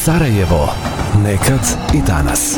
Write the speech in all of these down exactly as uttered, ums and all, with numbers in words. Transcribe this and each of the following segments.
Sarajevo, nekad i danas.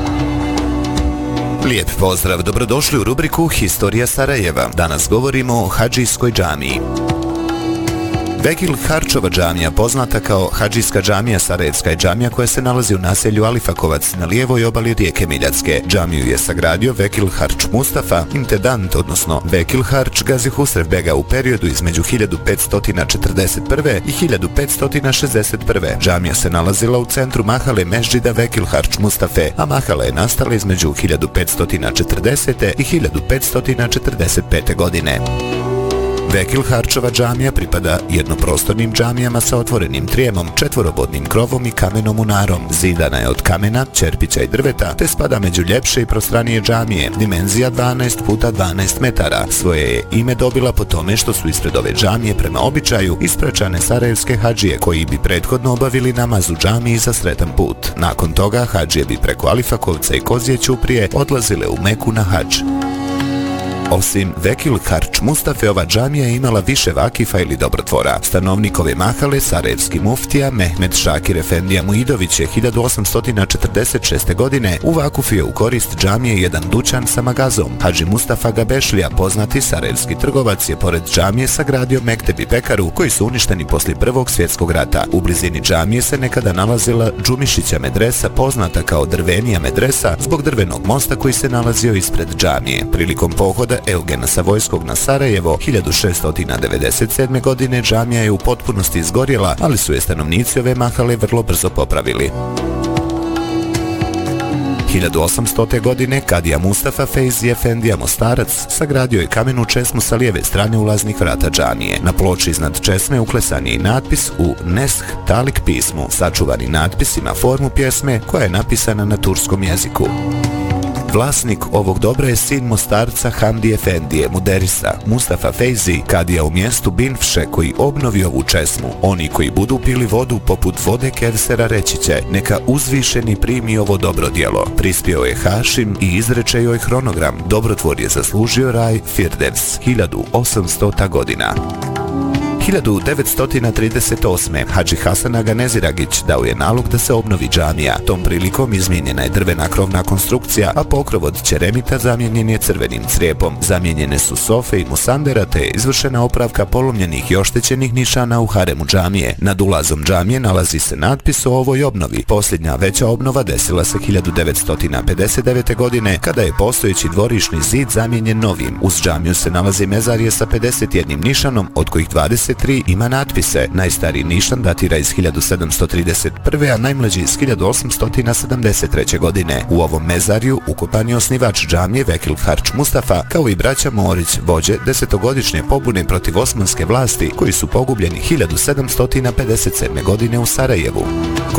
Lijep pozdrav, dobrodošli u rubriku Historija Sarajeva. Danas govorimo o Hadžijskoj džamiji. Vekil Harčova džamija, poznata kao Hadžijska džamija, sarajevska je džamija koja se nalazi u naselju Alifakovac na lijevoj obali rijeke Miljacke. Džamiju je sagradio Vekil Harč Mustafa, intendant, odnosno Vekil Harč Gazi Husrev Bega u periodu između hiljadu petsto četrdeset prve. i hiljadu petsto šezdeset prve. Džamija se nalazila u centru mahale Mežđida Vekil Harč Mustafe, a mahala je nastala između hiljadu petsto četrdesete. i hiljadu petsto četrdeset pete. godine. Vekil Harčova džamija pripada jednoprostornim džamijama sa otvorenim trijemom, četvorobodnim krovom i kamenom munarom. Zidana je od kamena, čerpića i drveta, te spada među ljepše i prostranije džamije. Dimenzija dvanaest puta dvanaest metara. Svoje je ime dobila po tome što su ispred ove džamije prema običaju ispraćane sarajevske hadžije koji bi prethodno obavili namaz u džamiji za sretan put. Nakon toga hadžije bi preko Alifakovca i Kozje ćuprije odlazile u Meku na hadž. Osim Vekil Harč Mustafe, ova džamija je imala više vakifa ili dobrotvora. Stanovnik ove mahale, sarajevski muftija Mehmed Šakir Efendija Muidović je hiljadu osamsto četrdeset šeste. godine uvakufio u korist džamije jedan dućan sa magazom. Hadži Mustafa Gabešlija, poznati sarajevski trgovac, je pored džamije sagradio mekteb i pekaru koji su uništeni poslije Prvog svjetskog rata. U blizini džamije se nekada nalazila Džumišića medresa, poznata kao Drvenija medresa, zbog drvenog mosta koji se nalazio ispred džamije. Prilikom pohoda Eugena Savojskog na Sarajevo hiljadu šeststo devedeset sedme. godine džamija je u potpunosti izgorjela, ali su je stanovnici ove mahale vrlo brzo popravili. hiljadu osamstote. godine kadija Mustafa Fejzi Efendija Mostarac sagradio je kamenu česmu sa lijeve strane ulaznih vrata džamije. Na ploči iznad česme uklesan je i natpis u Nesh Talik pismu. Sačuvani natpis ima formu pjesme koja je napisana na turskom jeziku. Vlasnik ovog dobra je sin Mostarca Hamdi Efendije Muderisa, Mustafa Fejzi, kadija u mjestu Binfše, koji obnovi ovu česmu. Oni koji budu pili vodu poput vode Kevsera reći će: neka uzvišeni primi ovo dobro djelo. Prispio je Hašim i izreče joj hronogram. Dobrotvor je zaslužio raj Firdevs, hiljadu osamstota. godina. hiljadu devetsto trideset osme. Hadži Hasan Aga Neziragić dao je nalog da se obnovi džamija. Tom prilikom izmijenjena je drvena krovna konstrukcija, a pokrov od ćeremita zamijenjen je crvenim crijepom. Zamijenjene su sofe i musandera, te je izvršena opravka polomljenih i oštećenih nišana u haremu džamije. Nad ulazom džamije nalazi se natpis o ovoj obnovi. Posljednja veća obnova desila se hiljadu devetsto pedeset devete. godine, kada je postojeći dvorišni zid zamijenjen novim. Uz džamiju se nalazi mezarije sa pedeset jednim nišanom, od kojih dvadeset tri ima natpise. Najstariji nišan datira iz hiljadu sedamsto trideset prve. a najmlađi iz hiljadu osamsto sedamdeset treće. godine. U ovom mezariju ukopan je osnivač džamije Vekil Harč Mustafa, kao i braća Morić, vođe desetogodišnje pobune protiv osmanske vlasti, koji su pogubljeni hiljadu sedamsto pedeset sedme. godine u Sarajevu.